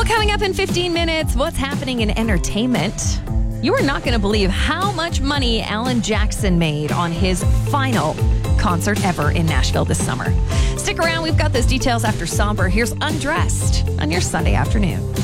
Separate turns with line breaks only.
Well, coming up in 15 minutes, what's happening in entertainment? You are not going to believe how much money Alan Jackson made on his final concert ever in Nashville this summer. Stick around. We've got those details after Somber. Here's Undressed on your Sunday afternoon.